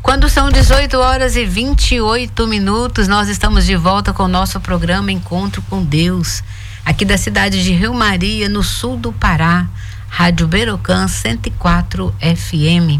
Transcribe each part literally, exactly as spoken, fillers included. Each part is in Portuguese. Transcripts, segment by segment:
Quando são dezoito horas e vinte e oito minutos, nós estamos de volta com o nosso programa Encontro com Deus, aqui da cidade de Rio Maria, no sul do Pará, Rádio Berocan cento e quatro F M.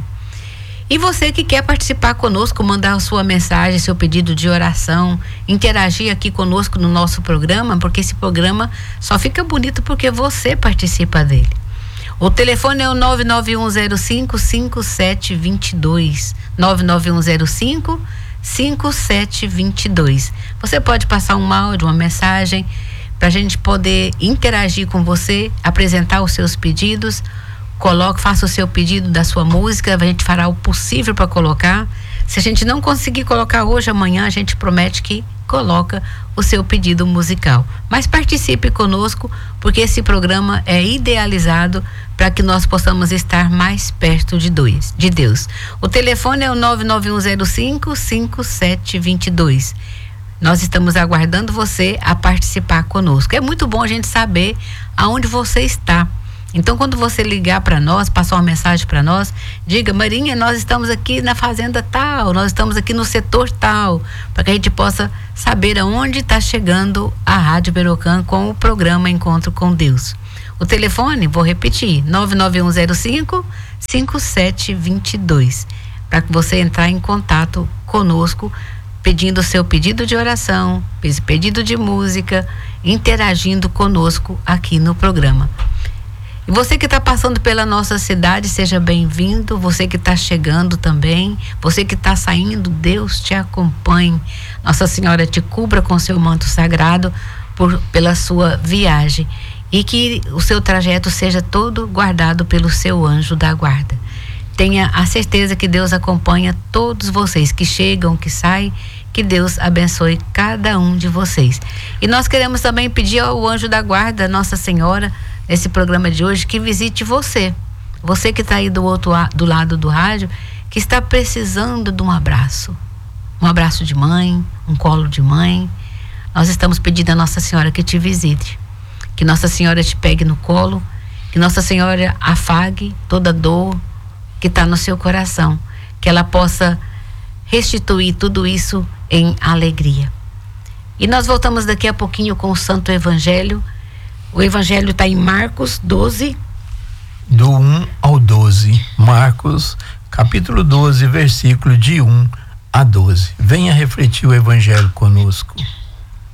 E você que quer participar conosco, mandar sua mensagem, seu pedido de oração, interagir aqui conosco no nosso programa, porque esse programa só fica bonito porque você participa dele. O telefone é o nove nove um zero cinco, cinco sete dois dois, nove nove um zero cinco, cinco sete dois dois. Você pode passar um áudio, uma mensagem, para a gente poder interagir com você, apresentar os seus pedidos. Coloque, faça o seu pedido da sua música, a gente fará o possível para colocar. Se a gente não conseguir colocar hoje, amanhã, a gente promete que coloca o seu pedido musical. Mas participe conosco, porque esse programa é idealizado para que nós possamos estar mais perto de Deus. De Deus. O telefone é o nove nove um zero cinco, cinco sete dois dois. Nós estamos aguardando você a participar conosco. É muito bom a gente saber aonde você está. Então, quando você ligar para nós, passar uma mensagem para nós, diga: Marinha, nós estamos aqui na fazenda tal, nós estamos aqui no setor tal, para que a gente possa saber aonde está chegando a Rádio Berocan com o programa Encontro com Deus. O telefone, vou repetir, nove nove um zero cinco, cinco sete dois dois, para que você entrar em contato conosco, pedindo o seu pedido de oração, pedido de música, interagindo conosco aqui no programa. E você que está passando pela nossa cidade, seja bem-vindo. Você que está chegando também, você que está saindo, Deus te acompanhe. Nossa Senhora te cubra com seu manto sagrado por, pela sua viagem, e que o seu trajeto seja todo guardado pelo seu anjo da guarda. Tenha a certeza que Deus acompanha todos vocês que chegam, que saem. Que Deus abençoe cada um de vocês. E nós queremos também pedir ao anjo da guarda, Nossa Senhora, nesse programa de hoje, que visite você. Você que está aí do outro do lado do rádio, que está precisando de um abraço. Um abraço de mãe, um colo de mãe. Nós estamos pedindo a Nossa Senhora que te visite. Que Nossa Senhora te pegue no colo. Que Nossa Senhora afague toda dor que está no seu coração. Que ela possa restituir tudo isso em alegria. E nós voltamos daqui a pouquinho com o Santo Evangelho. O Evangelho está em Marcos doze. Do um ao doze. Marcos, capítulo doze, versículo de um a doze. Venha refletir o Evangelho conosco.